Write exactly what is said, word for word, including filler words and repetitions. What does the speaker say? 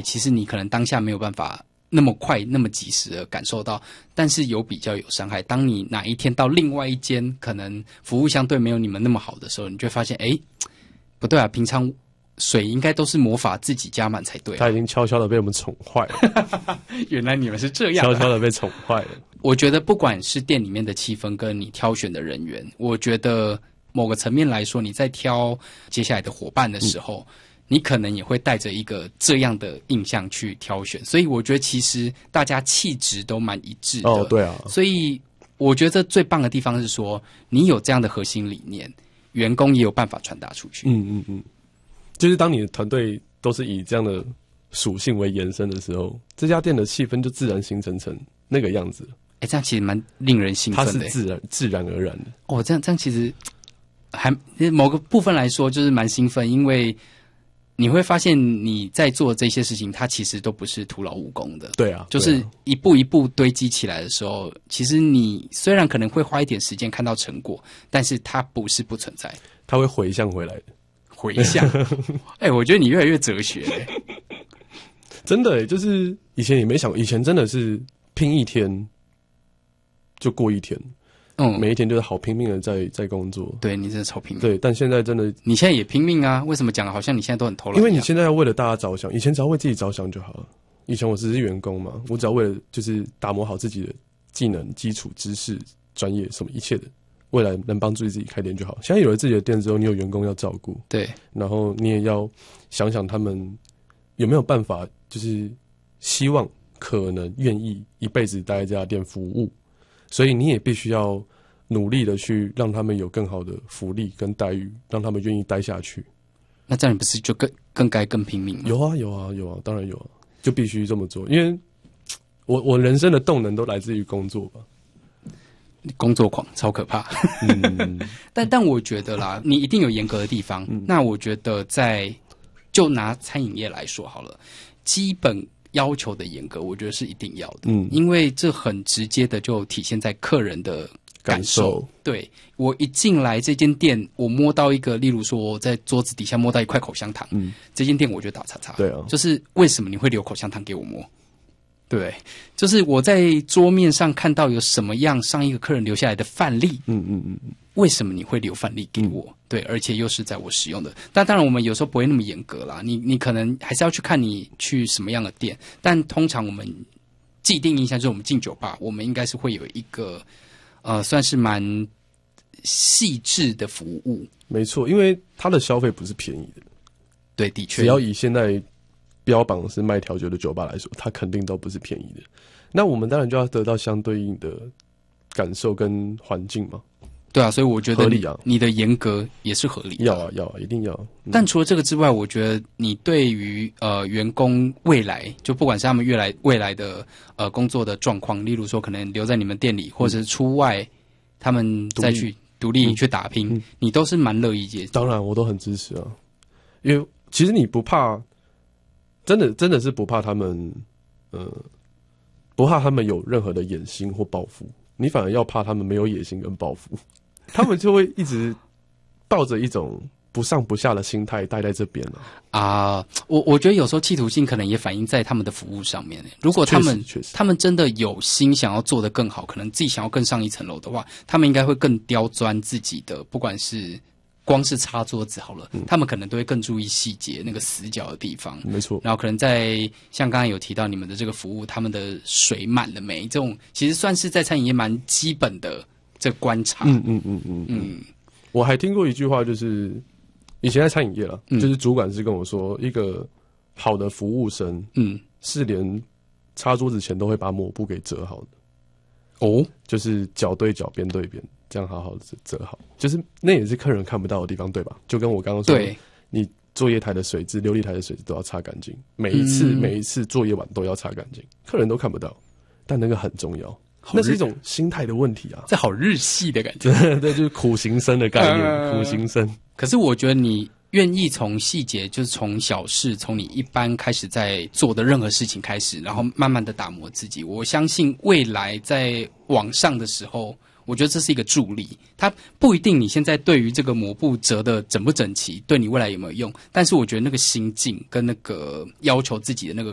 其实你可能当下没有办法那么快那么及时的感受到，但是有比较有伤害。当你哪一天到另外一间可能服务相对没有你们那么好的时候，你就会发现哎，不对啊，平常水应该都是魔法自己加满才对、啊、 他已经悄悄的被我们宠坏了原来你们是这样、啊、 悄悄的被宠坏了。 我觉得不管是店里面的气氛跟你挑选的人员，我觉得某个层面来说，你在挑接下来的伙伴的时候、嗯、你可能也会带着一个这样的印象去挑选，所以我觉得其实大家气质都蛮一致的。 哦，对啊， 所以我觉得最棒的地方是说，你有这样的核心理念，员工也有办法传达出去。 嗯嗯嗯，就是当你的团队都是以这样的属性为延伸的时候，这家店的气氛就自然形成成那个样子。 哎，这样其实蛮令人兴奋的。 它是自然自然而然的。 哦，这样这样其实还某个部分来说就是蛮兴奋，因为你会发现你在做这些事情，它其实都不是徒劳无功的。 对啊， 就是一步一步堆积起来的时候，其实你虽然可能会花一点时间看到成果，但是它不是不存在， 它会回向回来的。 回向，哎、欸，我觉得你越来越哲学、欸， 真的、欸，就是以前也没想过，以前真的是拼一天就过一天。嗯，每一天就是好拼命的在在工作。 对，你真的超拼命。 对，但现在真的， 你现在也拼命啊？为什么讲好像你现在都很偷懒？ 因为你现在要为了大家着想，以前只要为自己着想就好了。以前我只是员工嘛，我只要为了就是打磨好自己的技能、基础知识、专业什么一切的，未来能帮助自己开店就好。现在有了自己的店之后，你有员工要照顾， 对， 然后你也要想想他们有没有办法，就是希望可能愿意一辈子待在这家店服务，所以你也必须要努力的去让他们有更好的福利跟待遇，让他们愿意待下去。 那这样你不是就更更该更拼命吗？ 有啊有啊有啊，当然有啊，就必须这么做，因为我我人生的动能都来自于工作吧。 工作狂超可怕。嗯、但但我觉得啦，你一定有严格的地方。嗯、那我觉得在就拿餐饮业来说好了，基本要求的严格，我觉得是一定要的。嗯，因为这很直接的就体现在客人的感受。感受对，我一进来这间店，我摸到一个，例如说我在桌子底下摸到一块口香糖，嗯，这间店我就打叉叉。 对啊， 就是为什么你会留口香糖给我摸？对，就是我在桌面上看到有什么样上一个客人留下来的范例，嗯嗯嗯，为什么你会留范例给我？嗯、对，而且又是在我使用的。但当然，我们有时候不会那么严格啦，你你可能还是要去看你去什么样的店。但通常我们既定印象就是，我们进酒吧，我们应该是会有一个呃，算是蛮细致的服务。 没错，因为它的消费不是便宜的。 对，的确， 只要以现在标榜是卖调酒的酒吧来说，它肯定都不是便宜的。那我们当然就要得到相对应的感受跟环境嘛。 对啊，所以我觉得合理啊， 你的严格也是合理的。 要啊，要啊，一定要。 嗯、但除了这个之外，我觉得你对于呃员工未来，就不管是他们未来未来的呃工作的状况，例如说可能留在你们店里，或者是出外，嗯、他们再去独立去打拼，嗯、你都是蛮乐意接受。 当然，我都很支持啊，因为其实你不怕。真的真的是不怕他们，呃，不怕他们有任何的野心或抱负，你反而要怕他们没有野心跟抱负，他们就会一直抱着一种不上不下的心态待在这边了啊。我我觉得有时候企图心可能也反映在他们的服务上面。如果他们他们真的有心想要做得更好，可能自己想要更上一层楼的话，他们应该会更刁钻自己的，不管是。光是擦桌子好了，嗯、他们可能都会更注意细节，那个死角的地方。 没错。 然后可能在像刚才有提到你们的这个服务，他们的水满了没？这种其实算是在餐饮业蛮基本的这个观察。 嗯嗯嗯嗯嗯。我还听过一句话，就是以前在餐饮业了，嗯、就是主管是跟我说，一个好的服务生，嗯，是连擦桌子前都会把抹布给折好的。哦，就是脚对脚，边对边。这样好好的折好，就是那也是客人看不到的地方，对吧？就跟我刚刚说，对，你作业台的水渍、琉璃台的水渍都要擦干净，每一次、嗯、每一次作业完都要擦干净，客人都看不到，但那个很重要，那是一种心态的问题啊。 这好日系的感觉， 对，就是苦行僧的概念，呃、苦行僧。 可是我觉得你愿意从细节，就是从小事，从你一般开始在做的任何事情开始，然后慢慢的打磨自己。我相信未来在往上的时候。我觉得这是一个助力，它不一定你现在对于这个抹布折的整不整齐，对你未来有没有用？但是我觉得那个心境跟那个要求自己的那个